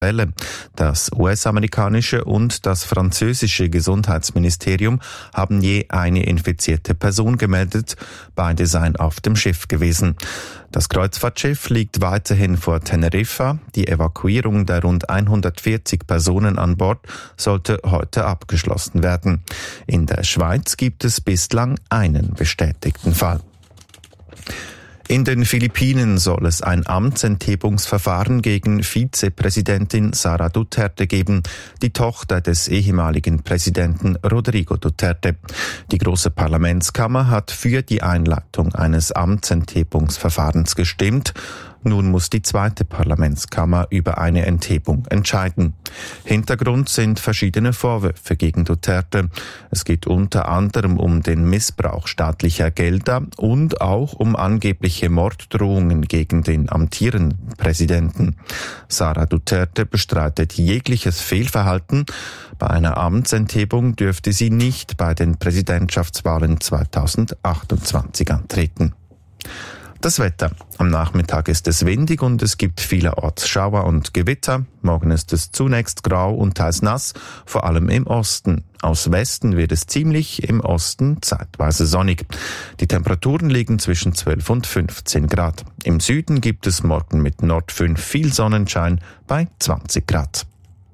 Das US-amerikanische und das französische Gesundheitsministerium haben je eine infizierte Person gemeldet. Beide seien auf dem Schiff gewesen. Das Kreuzfahrtschiff liegt weiterhin vor Teneriffa. Die Evakuierung der rund 140 Personen an Bord sollte heute abgeschlossen werden. In der Schweiz gibt es bislang einen bestätigten Fall. In den Philippinen soll es ein Amtsenthebungsverfahren gegen Vizepräsidentin Sara Duterte geben, die Tochter des ehemaligen Präsidenten Rodrigo Duterte. Die große Parlamentskammer hat für die Einleitung eines Amtsenthebungsverfahrens gestimmt. Nun muss die zweite Parlamentskammer über eine Enthebung entscheiden. Hintergrund sind verschiedene Vorwürfe gegen Duterte. Es geht unter anderem um den Missbrauch staatlicher Gelder und auch um angebliche Morddrohungen gegen den amtierenden Präsidenten. Sara Duterte bestreitet jegliches Fehlverhalten. Bei einer Amtsenthebung dürfte sie nicht bei den Präsidentschaftswahlen 2028 antreten. Das Wetter. Am Nachmittag ist es windig und es gibt vielerorts Schauer und Gewitter. Morgen ist es zunächst grau und teils nass, vor allem im Osten. Aus Westen wird es ziemlich, im Osten zeitweise sonnig. Die Temperaturen liegen zwischen 12 und 15 Grad. Im Süden gibt es morgen mit Nord 5 viel Sonnenschein bei 20 Grad.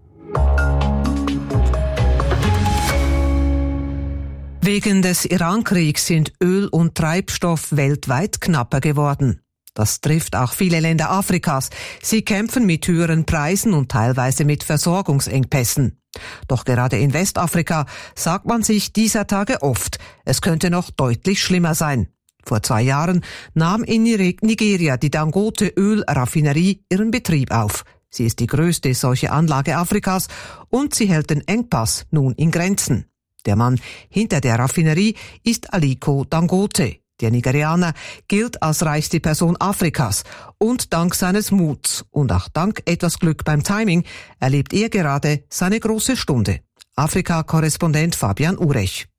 Wegen des Iran-Kriegs sind Öl und Treibstoff weltweit knapper geworden. Das trifft auch viele Länder Afrikas. Sie kämpfen mit höheren Preisen und teilweise mit Versorgungsengpässen. Doch gerade in Westafrika sagt man sich dieser Tage oft, es könnte noch deutlich schlimmer sein. Vor 2 Jahren nahm in Nigeria die Dangote-Ölraffinerie ihren Betrieb auf. Sie ist die größte solche Anlage Afrikas und sie hält den Engpass nun in Grenzen. Der Mann hinter der Raffinerie ist Aliko Dangote. Der Nigerianer gilt als reichste Person Afrikas und dank seines Muts und auch dank etwas Glück beim Timing erlebt er gerade seine große Stunde. Afrika-Korrespondent Fabian Urech.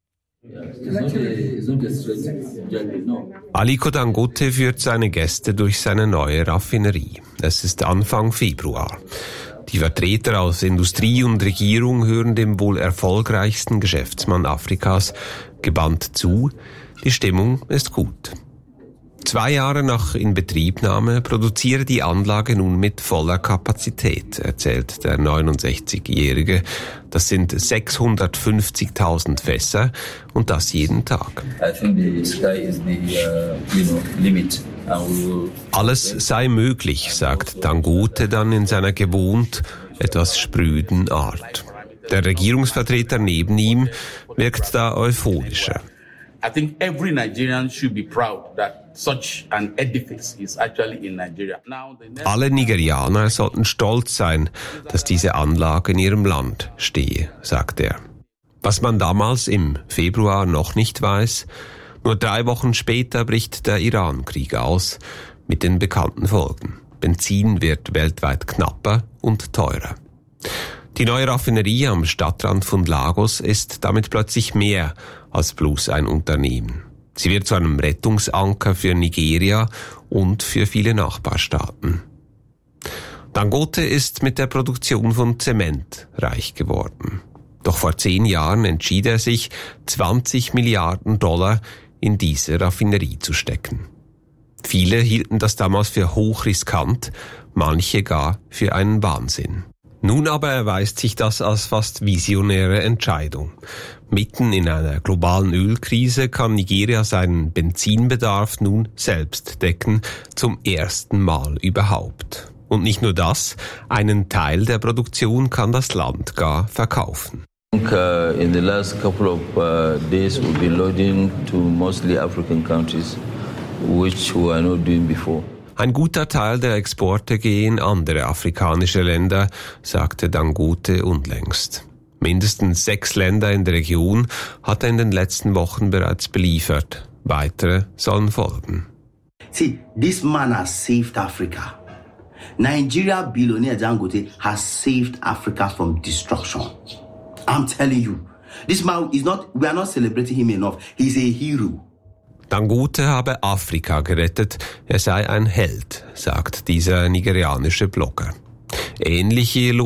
Aliko Dangote führt seine Gäste durch seine neue Raffinerie. Es ist Anfang Februar. Die Vertreter aus Industrie und Regierung hören dem wohl erfolgreichsten Geschäftsmann Afrikas gebannt zu. Die Stimmung ist gut. 2 Jahre nach Inbetriebnahme produziere die Anlage nun mit voller Kapazität, erzählt der 69-Jährige. Das sind 650.000 Fässer und das jeden Tag. Alles sei möglich, sagt Dangote dann in seiner gewohnt etwas spröden Art. Der Regierungsvertreter neben ihm wirkt da euphorischer. I think every Nigerian should be proud that such an edifice is actually in Nigeria. Alle Nigerianer sollten stolz sein, dass diese Anlage in ihrem Land stehe, sagt er. Was man damals im Februar noch nicht weiß, nur 3 Wochen später bricht der Iran-Krieg aus, mit den bekannten Folgen. Benzin wird weltweit knapper und teurer. Die neue Raffinerie am Stadtrand von Lagos ist damit plötzlich mehr als bloß ein Unternehmen. Sie wird zu einem Rettungsanker für Nigeria und für viele Nachbarstaaten. Dangote ist mit der Produktion von Zement reich geworden. Doch vor 10 Jahren entschied er sich, $20 Milliarden in diese Raffinerie zu stecken. Viele hielten das damals für hochriskant, manche gar für einen Wahnsinn. Nun aber erweist sich das als fast visionäre Entscheidung. Mitten in einer globalen Ölkrise kann Nigeria seinen Benzinbedarf nun selbst decken, zum ersten Mal überhaupt. Und nicht nur das, einen Teil der Produktion kann das Land gar verkaufen. In the last couple of days we've been loading to mostly African countries, which we are not doing before. Ein guter Teil der Exporte gehe in andere afrikanische Länder, sagte Dangote unlängst. Mindestens 6 Länder in der Region hat er in den letzten Wochen bereits beliefert. Weitere sollen folgen. See, this man has saved Africa. Nigeria billionaire Dangote has saved Africa from destruction. I'm telling you, this man is not, we are not celebrating him enough. He's a hero. Dangote habe Afrika gerettet, er sei ein Held, sagt dieser nigerianische Blogger. Ähnliche